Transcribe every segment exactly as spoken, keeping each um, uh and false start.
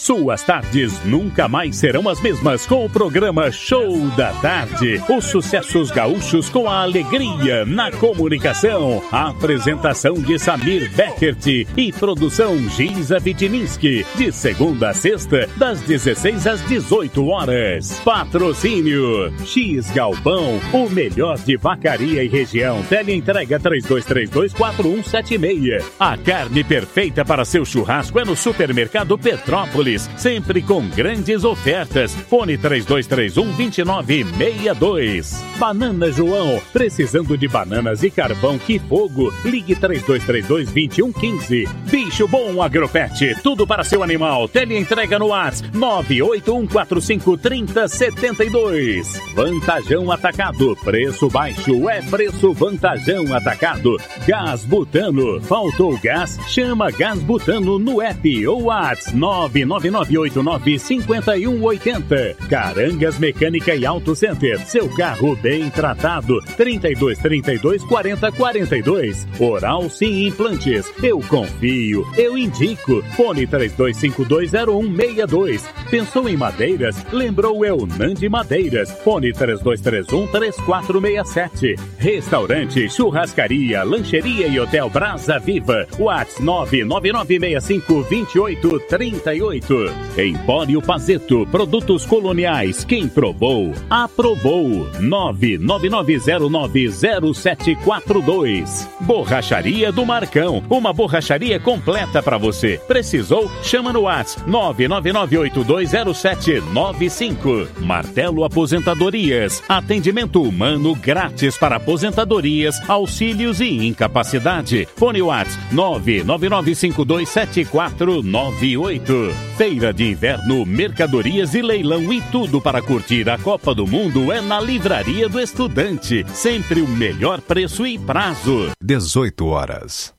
Suas tardes nunca mais serão as mesmas com o programa Show da Tarde. Os sucessos gaúchos com a alegria na comunicação. A apresentação de Samir Beckert e produção Giza Vitininski. De segunda a sexta, das dezesseis às dezoito horas. Patrocínio X Galpão, o melhor de Vacaria e região. Teleentrega três dois três dois, quatro um sete seis. A carne perfeita para seu churrasco é no Supermercado Petrópolis, sempre com grandes ofertas. Fone três dois três um, dois nove seis dois. Banana João, precisando de bananas e carvão, que fogo. Ligue três dois três dois, dois um um cinco. Bicho Bom Agropet, tudo para seu animal. Teleentrega no WhatsApp nove oito um quatro cinco, três zero sete dois. Vantajão Atacado, preço baixo é preço Vantajão Atacado. Gás Butano, faltou gás? Chama Gás Butano no app ou WhatsApp nove nove nove oito nove cinco um oito zero. Carangas Mecânica e Auto Center, seu carro bem tratado. trinta e dois, trinta e dois, quarenta, quarenta e dois. Oral Sim Implantes, eu confio, eu indico. Fone três dois cinco dois zero um seis dois. Pensou em madeiras? Lembrou El Nandi Madeiras. Fone três dois três um, três quatro seis sete. Restaurante, churrascaria, lancheria e hotel Brasa Viva. WhatsApp nove nove nove seis cinco dois oito três oito. Empório Pazeto, produtos coloniais. Quem provou, aprovou. nove nove nove zero nove zero sete quatro dois. Borracharia do Marcão, uma borracharia completa para você. Precisou? Chama no WhatsApp nove nove nove oito dois zero sete nove cinco. Martelo Aposentadorias, atendimento humano grátis para aposentadorias, auxílios e incapacidade. Fone WhatsApp nove nove nove cinco dois sete quatro nove oito. Feira de Inverno, mercadorias e leilão e tudo para curtir a Copa do Mundo é na Livraria do Estudante. Sempre o melhor preço e prazo. dezoito horas.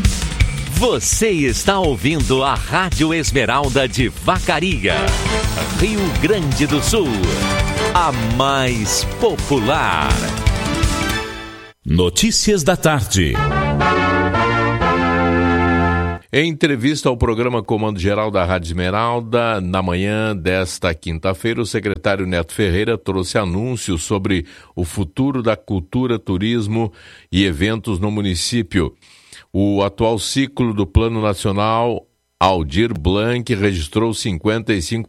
Você está ouvindo a Rádio Esmeralda de Vacaria, Rio Grande do Sul, a mais popular. Notícias da tarde. Em entrevista ao programa Comando Geral da Rádio Esmeralda, na manhã desta quinta-feira, o secretário Neto Ferreira trouxe anúncios sobre o futuro da cultura, turismo e eventos no município. O atual ciclo do Plano Nacional Aldir Blanc registrou cinquenta e cinco